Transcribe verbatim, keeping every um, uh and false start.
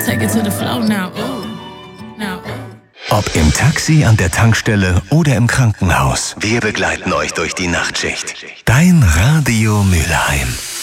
Take it to the flow now. Ooh. Now. Ob im Taxi, an der Tankstelle oder im Krankenhaus, wir begleiten euch durch die Nachtschicht. Dein Radio Mülheim.